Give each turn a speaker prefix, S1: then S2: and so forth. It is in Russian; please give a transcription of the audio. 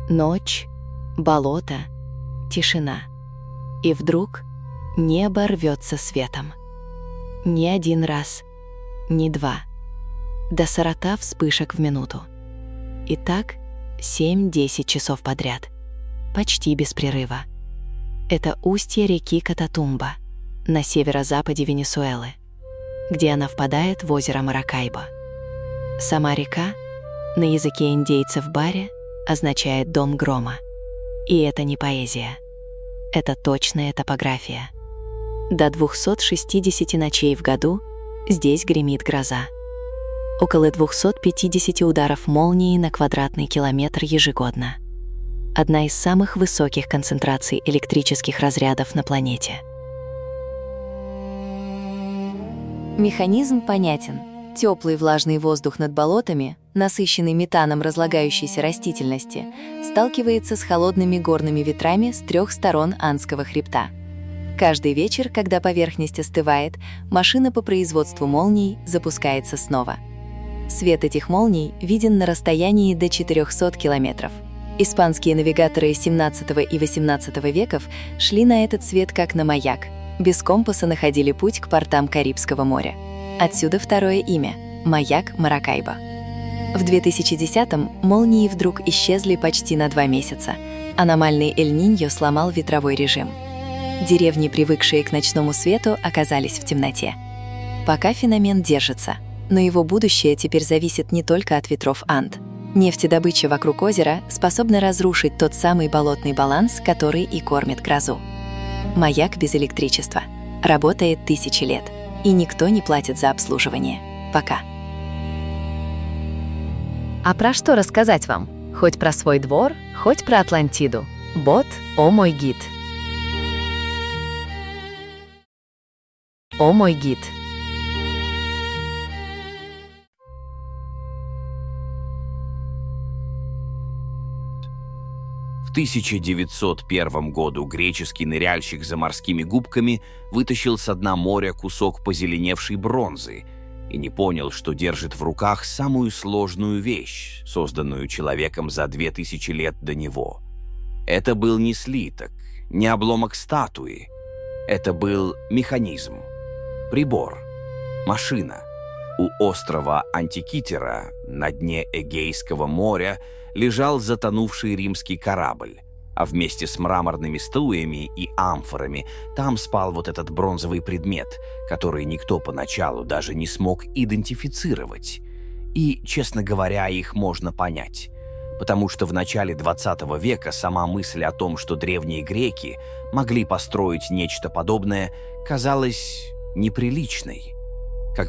S1: Ночь, болото, тишина. И вдруг небо рвется светом. Не один раз, не два. До 40 вспышек в минуту. И так 7-10 часов подряд. Почти без прерыва. Это устье реки Кататумба на северо-западе Венесуэлы, где она впадает в озеро Маракайбо. Сама река на языке индейцев Бари означает «дом грома». И это не поэзия. Это точная топография. До 260 ночей в году здесь гремит гроза. Около 250 ударов молнии на квадратный километр ежегодно. Одна из самых высоких концентраций электрических разрядов на планете. Механизм понятен. Теплый влажный воздух над болотами, насыщенный метаном разлагающейся растительности, сталкивается с холодными горными ветрами с 3 сторон Андского хребта. Каждый вечер, когда поверхность остывает, машина по производству молний запускается снова. Свет этих молний виден на расстоянии до 400 километров. Испанские навигаторы XVII и XVIII веков шли на этот свет как на маяк. Без компаса находили путь к портам Карибского моря. Отсюда второе имя – маяк Маракайбо. В 2010-м молнии вдруг исчезли почти на 2 месяца. Аномальный Эль-Ниньо сломал ветровой режим. Деревни, привыкшие к ночному свету, оказались в темноте. Пока феномен держится, но его будущее теперь зависит не только от ветров Анд. Нефтедобыча вокруг озера способна разрушить тот самый болотный баланс, который и кормит грозу. Маяк без электричества. Работает 1000 лет. И никто не платит за обслуживание. Пока.
S2: А про что рассказать вам? Хоть про свой двор, хоть про Атлантиду. Бот «О мой гид». О мой гид.
S3: В 1901 году греческий ныряльщик за морскими губками вытащил с дна моря кусок позеленевшей бронзы и не понял, что держит в руках самую сложную вещь, созданную человеком за 2000 лет до него. Это был не слиток, не обломок статуи. Это был механизм, прибор, машина. У острова Антикитера на дне Эгейского моря лежал затонувший римский корабль, а вместе с мраморными статуями и амфорами там спал вот этот бронзовый предмет, который никто поначалу даже не смог идентифицировать. И, честно говоря, их можно понять, потому что в начале 20 века сама мысль о том, что древние греки могли построить нечто подобное, казалась неприличной.